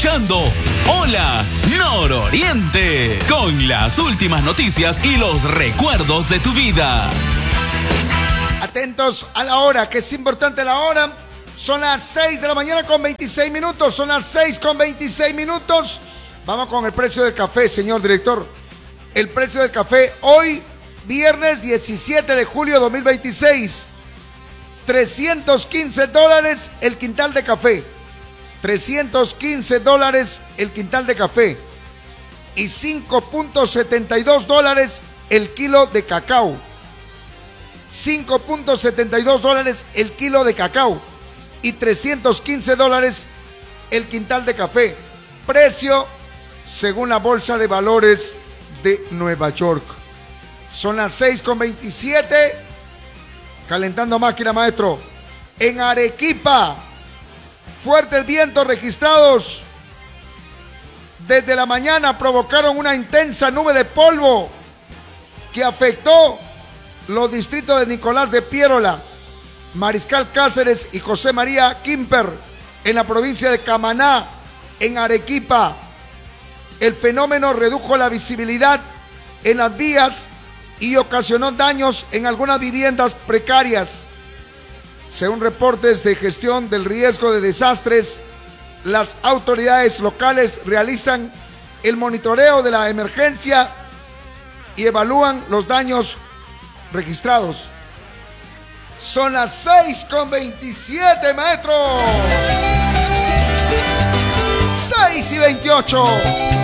escuchando Hola Nororiente, con las últimas noticias y los recuerdos de tu vida. Atentos a la hora, que es importante la hora. Son las 6 de la mañana con 26 minutos. Son las 6 con 26 minutos. Vamos con el precio del café, señor director. El precio del café hoy, viernes 17 de julio 2026. $315 el quintal de café. $315 el quintal de café. Y $5.72 el kilo de cacao. $5.72 el kilo de cacao. Y $315 el quintal de café. Precio según la Bolsa de Valores de Nueva York. Son las 6:27. Calentando máquina, maestro. En Arequipa, fuertes vientos registrados desde la mañana provocaron una intensa nube de polvo que afectó los distritos de Nicolás de Piérola, Mariscal Cáceres y José María Quimper en la provincia de Camaná, en Arequipa. El fenómeno redujo la visibilidad en las vías y ocasionó daños en algunas viviendas precarias. Según reportes de gestión del riesgo de desastres, las autoridades locales realizan el monitoreo de la emergencia y evalúan los daños registrados. Son las 6:27, maestro. 6:28.